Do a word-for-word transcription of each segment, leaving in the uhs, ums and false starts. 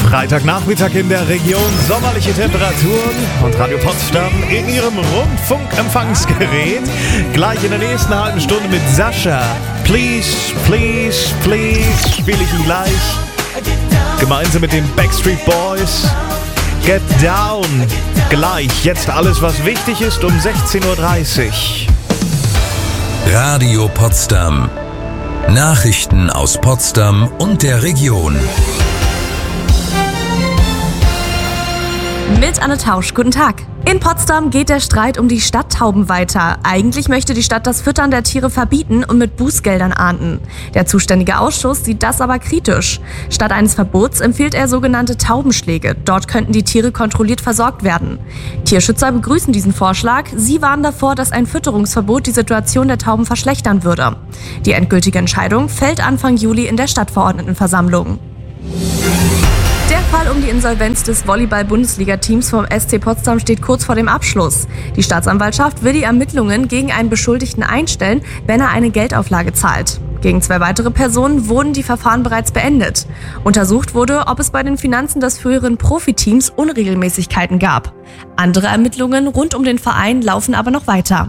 Freitagnachmittag in der Region, sommerliche Temperaturen und Radio Potsdam in ihrem Rundfunkempfangsgerät. Gleich in der nächsten halben Stunde mit Sascha. Please, please, please spiele ich ihn gleich. Gemeinsam mit den Backstreet Boys. Get Down. Gleich, jetzt alles, was wichtig ist, um sechzehn Uhr dreißig. Radio Potsdam. Nachrichten aus Potsdam und der Region. Mit Anne Tausch, guten Tag. In Potsdam geht der Streit um die Stadttauben weiter. Eigentlich möchte die Stadt das Füttern der Tiere verbieten und mit Bußgeldern ahnden. Der zuständige Ausschuss sieht das aber kritisch. Statt eines Verbots empfiehlt er sogenannte Taubenschläge. Dort könnten die Tiere kontrolliert versorgt werden. Tierschützer begrüßen diesen Vorschlag. Sie warnen davor, dass ein Fütterungsverbot die Situation der Tauben verschlechtern würde. Die endgültige Entscheidung fällt Anfang Juli in der Stadtverordnetenversammlung. Der Fall um die Insolvenz des Volleyball-Bundesliga-Teams vom S C Potsdam steht kurz vor dem Abschluss. Die Staatsanwaltschaft will die Ermittlungen gegen einen Beschuldigten einstellen, wenn er eine Geldauflage zahlt. Gegen zwei weitere Personen wurden die Verfahren bereits beendet. Untersucht wurde, ob es bei den Finanzen des früheren Profiteams Unregelmäßigkeiten gab. Andere Ermittlungen rund um den Verein laufen aber noch weiter.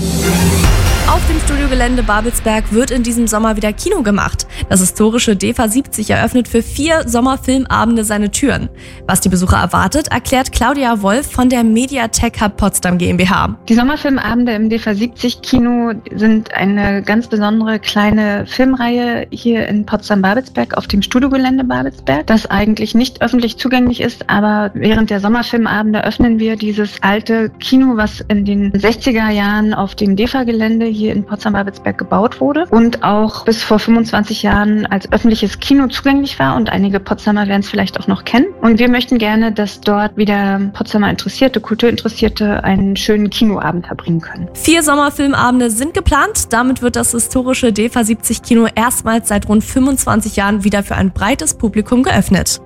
Auf dem Studiogelände Babelsberg wird in diesem Sommer wieder Kino gemacht. Das historische D E F A siebzig eröffnet für vier Sommerfilmabende seine Türen. Was die Besucher erwartet, erklärt Claudia Wolf von der Mediatek Hub Potsdam GmbH. Die Sommerfilmabende im D E F A siebzig Kino sind eine ganz besondere kleine Filmreihe hier in Potsdam-Babelsberg auf dem Studiogelände Babelsberg, das eigentlich nicht öffentlich zugänglich ist, aber während der Sommerfilmabende öffnen wir dieses alte Kino, was in den sechziger Jahren auf dem D E F A-Gelände hier in Potsdam-Babelsberg gebaut wurde und auch bis vor fünfundzwanzig Jahren als öffentliches Kino zugänglich war, und einige Potsdamer werden es vielleicht auch noch kennen. Und wir möchten gerne, dass dort wieder Potsdamer Interessierte, Kulturinteressierte einen schönen Kinoabend verbringen können. Vier Sommerfilmabende sind geplant. Damit wird das historische D E F A siebzig Kino erstmals seit rund fünfundzwanzig Jahren wieder für ein breites Publikum geöffnet.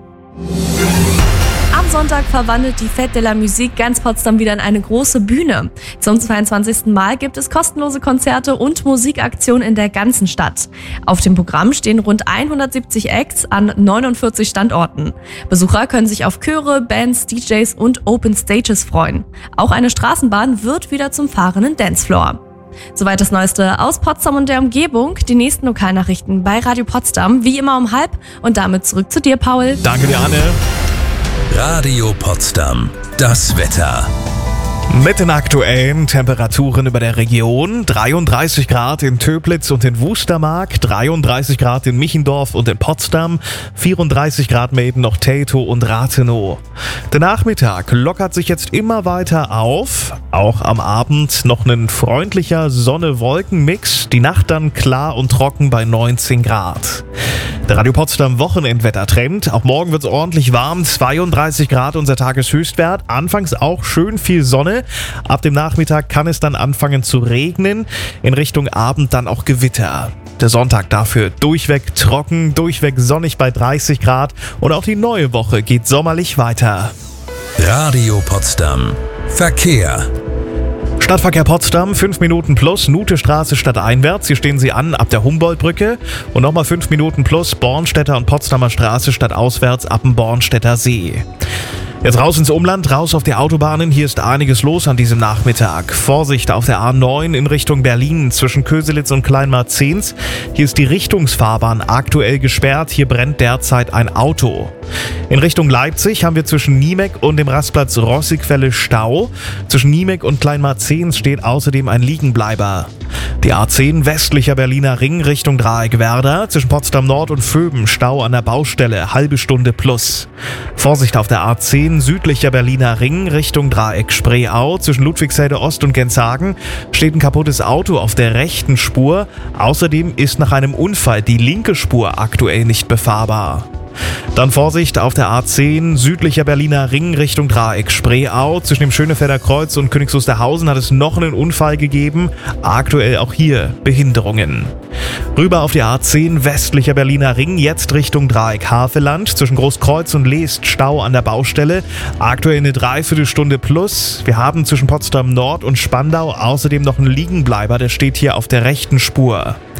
Am Sonntag verwandelt die Fête de la Musique ganz Potsdam wieder in eine große Bühne. Zum zweiundzwanzigsten Mal gibt es kostenlose Konzerte und Musikaktionen in der ganzen Stadt. Auf dem Programm stehen rund hundertsiebzig Acts an neunundvierzig Standorten. Besucher können sich auf Chöre, Bands, D Js und Open Stages freuen. Auch eine Straßenbahn wird wieder zum fahrenden Dancefloor. Soweit das Neueste aus Potsdam und der Umgebung. Die nächsten Lokalnachrichten bei Radio Potsdam, wie immer um halb. Und damit zurück zu dir, Paul. Danke dir, Anne. Radio Potsdam. Das Wetter. Mit den aktuellen Temperaturen über der Region: dreiunddreißig Grad in Töplitz und in Wustermark, dreiunddreißig Grad in Michendorf und in Potsdam, vierunddreißig Grad mehr eben noch Teltow und Rathenow. Der Nachmittag lockert sich jetzt immer weiter auf. Auch am Abend noch ein freundlicher Sonne-Wolken-Mix. Die Nacht dann klar und trocken bei neunzehn Grad. Der Radio Potsdam Wochenendwettertrend. Auch morgen wird es ordentlich warm. zweiunddreißig Grad unser Tageshöchstwert. Anfangs auch schön viel Sonne. Ab dem Nachmittag kann es dann anfangen zu regnen. In Richtung Abend dann auch Gewitter. Der Sonntag dafür durchweg trocken, durchweg sonnig bei dreißig Grad. Und auch die neue Woche geht sommerlich weiter. Radio Potsdam. Verkehr. Stadtverkehr Potsdam, fünf Minuten plus, Nutestraße stadteinwärts. Hier stehen Sie an ab der Humboldtbrücke. Und nochmal fünf Minuten plus, Bornstädter und Potsdamer Straße stadtauswärts ab dem Bornstädter See. Jetzt raus ins Umland, raus auf die Autobahnen. Hier ist einiges los an diesem Nachmittag. Vorsicht auf der A neun in Richtung Berlin zwischen Köselitz und Kleinmarzens. Hier ist die Richtungsfahrbahn aktuell gesperrt. Hier brennt derzeit ein Auto. In Richtung Leipzig haben wir zwischen Niemek und dem Rastplatz Rossigquelle Stau. Zwischen Niemek und Kleinmarzens steht außerdem ein Liegenbleiber. Die A zehn westlicher Berliner Ring Richtung Dreieck Werder. Zwischen Potsdam Nord und Vöben Stau an der Baustelle, halbe Stunde plus. Vorsicht auf der A zehn südlicher Berliner Ring Richtung Dreieck Spreeau. Zwischen Ludwigsfelde Ost und Genshagen steht ein kaputtes Auto auf der rechten Spur. Außerdem ist nach einem Unfall die linke Spur aktuell nicht befahrbar. Dann Vorsicht auf der A zehn südlicher Berliner Ring Richtung Dreieck Spreeau. Zwischen dem Schönefelder Kreuz und Königs Wusterhausen hat es noch einen Unfall gegeben. Aktuell auch hier Behinderungen. Rüber auf die A zehn westlicher Berliner Ring, jetzt Richtung Dreieck Havelland. Zwischen Großkreuz und Leest Stau an der Baustelle. Aktuell eine Dreiviertelstunde plus. Wir haben zwischen Potsdam Nord und Spandau außerdem noch einen Liegenbleiber, der steht hier auf der rechten Spur.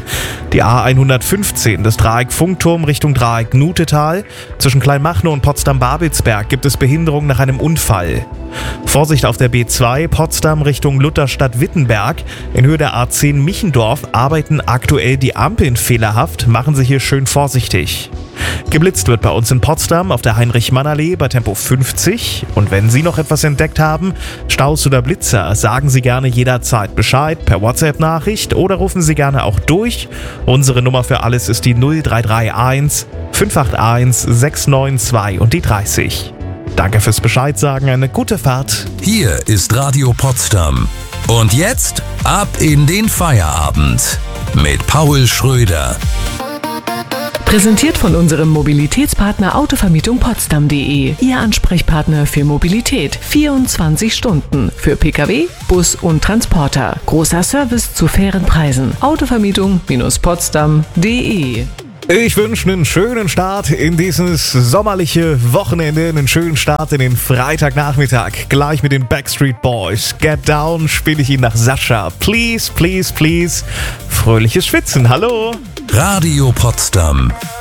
Die A hundertfünfzehn, das Dreieck Funkturm Richtung Dreieck Nutetal. Zwischen Kleinmachnow und Potsdam-Babelsberg gibt es Behinderung nach einem Unfall. Vorsicht auf der B zwei, Potsdam Richtung Lutherstadt-Wittenberg. In Höhe der A zehn Michendorf arbeiten aktuell die Ampeln fehlerhaft, machen Sie hier schön vorsichtig. Geblitzt wird bei uns in Potsdam auf der Heinrich-Mann-Allee bei Tempo fünfzig. Und wenn Sie noch etwas entdeckt haben, Staus oder Blitzer, sagen Sie gerne jederzeit Bescheid per WhatsApp-Nachricht oder rufen Sie gerne auch durch. Unsere Nummer für alles ist die null drei drei eins fünf acht eins sechs neun zwei und die dreißig. Danke fürs Bescheid sagen, eine gute Fahrt. Hier ist Radio Potsdam. Und jetzt ab in den Feierabend mit Paul Schröder. Präsentiert von unserem Mobilitätspartner Autovermietung Potsdam punkt de. Ihr Ansprechpartner für Mobilität. vierundzwanzig Stunden. Für Pkw, Bus und Transporter. Großer Service zu fairen Preisen. Autovermietung Potsdam punkt de. Ich wünsche einen schönen Start in dieses sommerliche Wochenende, einen schönen Start in den Freitagnachmittag. Gleich mit den Backstreet Boys. Get Down spiele ich Ihnen nach Sascha. Please, please, please. Fröhliches Schwitzen. Hallo. Radio Potsdam.